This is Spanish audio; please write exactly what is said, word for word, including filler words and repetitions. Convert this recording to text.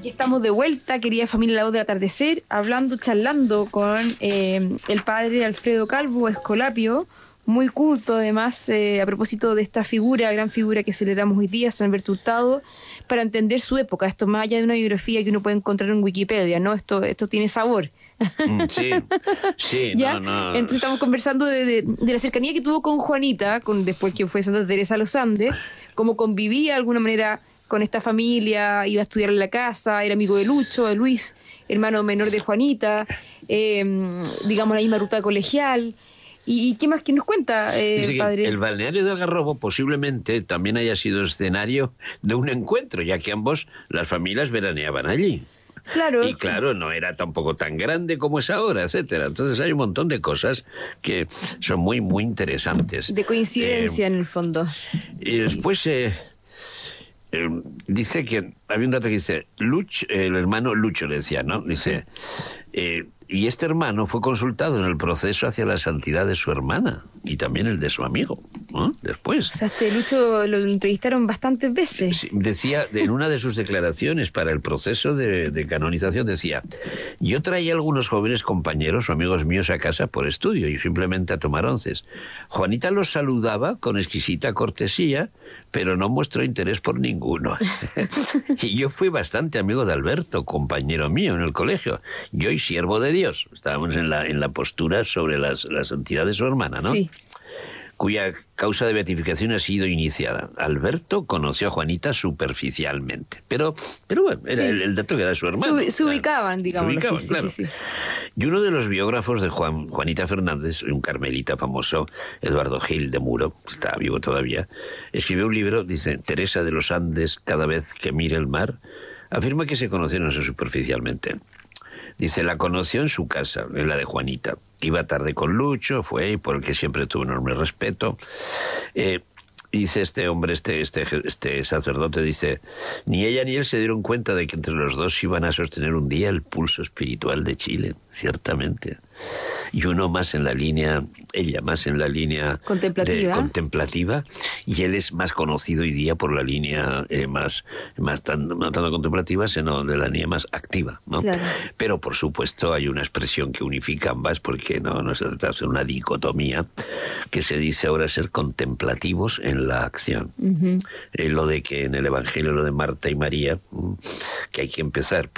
Aquí estamos de vuelta, querida familia La Voz del Atardecer, hablando, charlando con eh, el padre Alfredo Calvo Escolapio, muy culto además, eh, a propósito de esta figura, gran figura que celebramos hoy día, San Alberto Hurtado, para entender su época. Esto más allá de una biografía que uno puede encontrar en Wikipedia, ¿no? Esto, esto tiene sabor. Sí, sí, ¿Ya? no, no. Entonces estamos conversando de, de, de la cercanía que tuvo con Juanita, con después que fue Santa Teresa a los Andes, cómo convivía de alguna manera con esta familia, iba a estudiar en la casa, era amigo de Lucho, de Luis, hermano menor de Juanita, eh, digamos la misma ruta colegial. ¿Y, y qué más que nos cuenta, eh, padre? El balneario de Algarrobo posiblemente también haya sido escenario de un encuentro, ya que ambos, las familias veraneaban allí. Claro. Y claro, no era tampoco tan grande como es ahora, etcétera. Entonces hay un montón de cosas que son muy, muy interesantes. De coincidencia, eh, en el fondo. Y después... Eh, Eh, dice que, había un dato que dice, Luch, el hermano Lucho le decía, ¿no? Dice, eh, y este hermano fue consultado en el proceso hacia la santidad de su hermana y también el de su amigo, ¿no? Después. O sea, este Lucho lo entrevistaron bastantes veces. Sí, decía, en una de sus declaraciones para el proceso de, de canonización, decía, yo traía a algunos jóvenes compañeros o amigos míos a casa por estudio y simplemente a tomar onces. Juanita los saludaba con exquisita cortesía, pero no mostró interés por ninguno. Y yo fui bastante amigo de Alberto, compañero mío en el colegio. Yo y siervo de Dios. Estábamos en la, en la postura sobre las, la santidad de su hermana, ¿no? Sí. Cuya causa de beatificación ha sido iniciada. Alberto conoció a Juanita superficialmente. Pero, pero bueno, era sí. el, el dato que da su hermano. Se, se ubicaban, digamos. Se ubicaban, sí, claro. Sí, sí, sí. Y uno de los biógrafos de Juan, Juanita Fernández, un carmelita famoso, Eduardo Gil de Muro, que está vivo todavía, escribió un libro, dice, Teresa de los Andes, cada vez que mire el mar, afirma que se conocieron superficialmente. Dice, la conoció en su casa, en la de Juanita. Iba tarde con Lucho, fue, por el que siempre tuvo enorme respeto. Eh, dice este hombre, este, este, este sacerdote, dice, ni ella ni él se dieron cuenta de que entre los dos iban a sostener un día el pulso espiritual de Chile, ciertamente. Y uno más en la línea, ella más en la línea contemplativa, de, contemplativa y él es más conocido hoy día por la línea eh, más, más tan, no tanto contemplativa, sino de la línea más activa, ¿no? Claro. Pero por supuesto hay una expresión que unifica ambas, porque no, no se trata de una dicotomía, que se dice ahora ser contemplativos en la acción. Uh-huh. Eh, lo de que en el Evangelio, lo de Marta y María, que hay que empezar